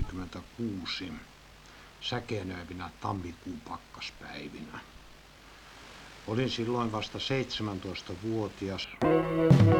1956 säkenöivinä tammikuun pakkaspäivinä. Olin silloin vasta 17-vuotias.